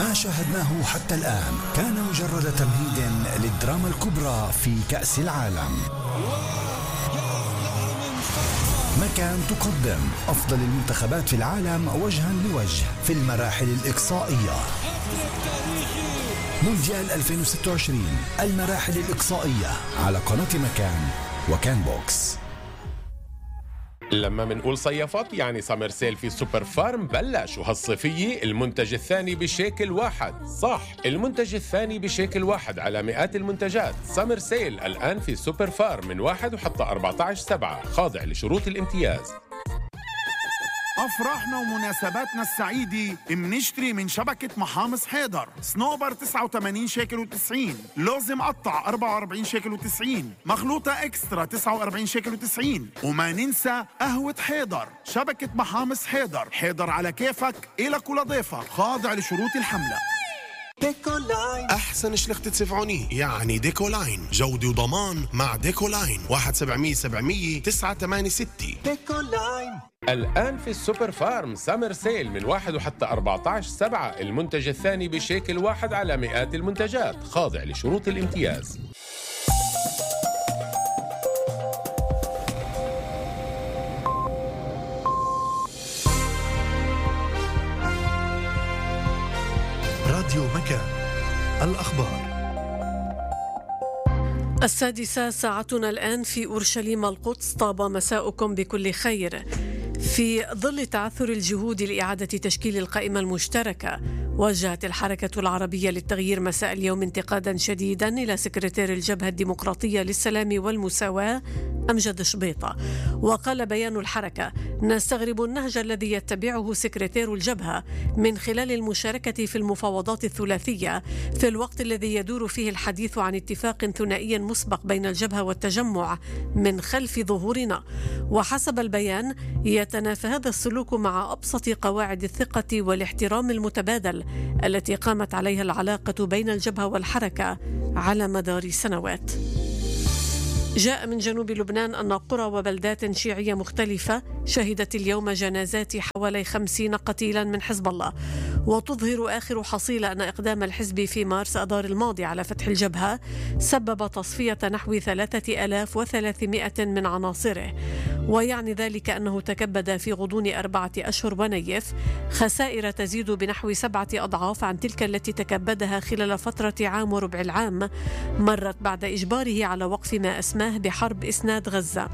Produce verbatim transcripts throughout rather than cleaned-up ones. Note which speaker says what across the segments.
Speaker 1: ما شاهدناه حتى الآن كان مجرد تمهيد للدراما الكبرى في كأس العالم. مكان تقدم أفضل المنتخبات في العالم وجها لوجه في المراحل الإقصائية. مونديال ألفين وستة وعشرين المراحل الإقصائية على قناة مكان وكان بوكس.
Speaker 2: لما منقول صيفات يعني سمر سيل في سوبر فارم بلش، وهالصيفية المنتج الثاني بشكل واحد. صح، المنتج الثاني بشكل واحد على مئات المنتجات. سمر سيل الآن في سوبر فارم من واحد وحتى أربعة عشر سبعة، خاضع لشروط الامتياز.
Speaker 3: أفراحنا ومناسباتنا السعيدة منشتري من شبكة محامص حيدر. سنوبر تسعة وثمانين شيكل وتسعين، لوز مقطع أربعة وأربعين شيكل وتسعين، مخلوطة إكسترا تسعة وأربعين شيكل وتسعين. وما ننسى قهوة حيدر. شبكة محامص حيدر، حيدر على كيفك إلك ولضيفك، خاضع لشروط الحملة.
Speaker 4: ديكولاين أحسن شلخت تسفعوني، يعني ديكولاين جودة وضمان مع ديكولاين. واحد سبعمية سبعمية تسعة ثمانية ستة. ديكولاين
Speaker 2: الآن في السوبر فارم سمر سيل من واحد وحتى أربعة عشر سبعة، المنتج الثاني بشكل واحد على مئات المنتجات، خاضع لشروط الامتياز.
Speaker 1: راديو مكان، الأخبار.
Speaker 5: السادسة ساعتنا الآن في أورشليم القدس. طاب مساؤكم بكل خير. في ظل تعثر الجهود لإعادة تشكيل القائمة المشتركة، وجهت الحركة العربية للتغيير مساء اليوم انتقادا شديدا إلى سكرتير الجبهة الديمقراطية للسلام والمساواة أمجد شبيطة. وقال بيان الحركة: نستغرب النهج الذي يتبعه سكرتير الجبهة من خلال المشاركة في المفاوضات الثلاثية في الوقت الذي يدور فيه الحديث عن اتفاق ثنائي مسبق بين الجبهة والتجمع من خلف ظهورنا. وحسب البيان يتنافى هذا السلوك مع أبسط قواعد الثقة والاحترام المتبادل التي قامت عليها العلاقة بين الجبهة والحركة على مدار سنوات. جاء من جنوب لبنان أن قرى وبلدات شيعية مختلفة شهدت اليوم جنازات حوالي خمسين قتيلا من حزب الله. وتظهر آخر حصيلة أن إقدام الحزب في مارس أذار الماضي على فتح الجبهة سبب تصفية نحو ثلاثة آلاف وثلاثمائة من عناصره، ويعني ذلك أنه تكبد في غضون أربعة أشهر ونيف خسائر تزيد بنحو سبعة أضعاف عن تلك التي تكبدها خلال فترة عام وربع العام مرت بعد إجباره على وقف ما أسماه بحرب إسناد غزة.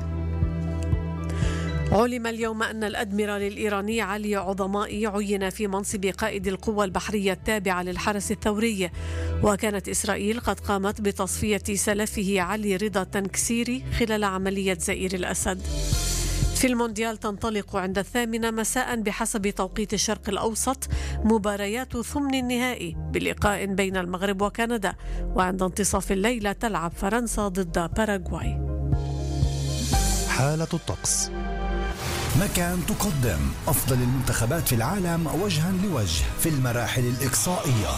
Speaker 5: علم اليوم أن الأدميرال الإيراني علي عظمائي عين في منصب قائد القوى البحرية التابعة للحرس الثوري، وكانت إسرائيل قد قامت بتصفية سلفه علي رضا تنكسيري خلال عملية زئير الأسد. في المونديال تنطلق عند الثامنة مساء بحسب توقيت الشرق الأوسط مباريات ثمن النهائي بلقاء بين المغرب وكندا، وعند انتصاف الليلة تلعب فرنسا ضد باراغواي.
Speaker 1: حالة الطقس. مكان تقدم أفضل المنتخبات في العالم وجها لوجه في المراحل الإقصائية.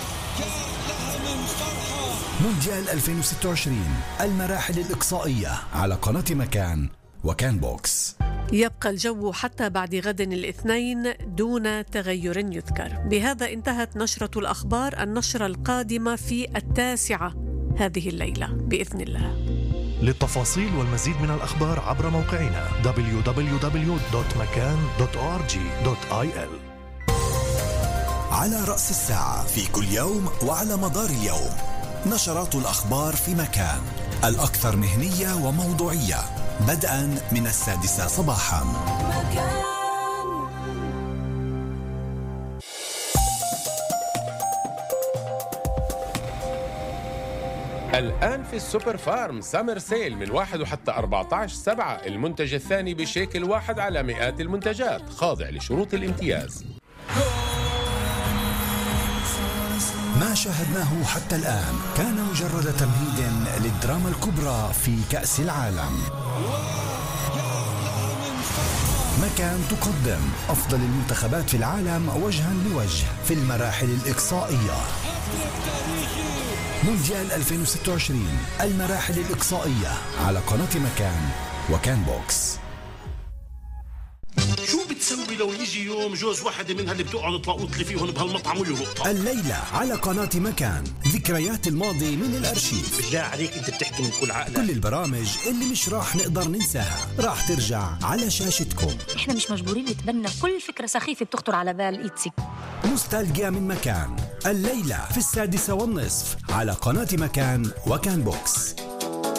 Speaker 1: مونديال ألفين وستة وعشرين المراحل الإقصائية على قناة مكان وكان بوكس.
Speaker 5: يبقى الجو حتى بعد غد الاثنين دون تغير يذكر. بهذا انتهت نشرة الأخبار. النشرة القادمة في التاسعة هذه الليلة بإذن الله.
Speaker 1: للتفاصيل والمزيد من الأخبار عبر موقعنا دبليو دبليو دبليو دوت مكان دوت أو آر جي دوت آي إل. على رأس الساعة في كل يوم وعلى مدار اليوم نشرات الأخبار في مكان، الأكثر مهنية وموضوعية، بدءا من السادسة صباحا.
Speaker 2: الآن في السوبر فارم سمر سيل من واحد وحتى أربعة عشر سبعة، المنتج الثاني بشكل واحد على مئات المنتجات، خاضع لشروط الامتياز.
Speaker 1: ما شاهدناه حتى الآن كان مجرد تمهيد للدراما الكبرى في كأس العالم. مكان تقدم أفضل المنتخبات في العالم وجها لوجه في المراحل الإقصائية. مونديال ألفين وستة وعشرين المراحل الإقصائية على قناة مكان وكان بوكس.
Speaker 6: شو بتسوي
Speaker 4: ناوي لو يجي يوم جوز واحدة منها اللي بتقعد تلاقوط لي فيهم بهالمطعم ويلقطها.
Speaker 1: الليلة على قناة مكان، ذكريات الماضي من الأرشيف.
Speaker 4: بالله عليك أنت بتحكي من كل عقلك.
Speaker 1: كل البرامج اللي مش راح نقدر ننساها راح ترجع على شاشتكم.
Speaker 6: إحنا مش مجبورين نتبنى كل فكرة سخيفة بتخطر على بال إيتسي.
Speaker 1: نوستالجيا من مكان، الليلة في السادسة والنصف على قناة مكان وكان بوكس.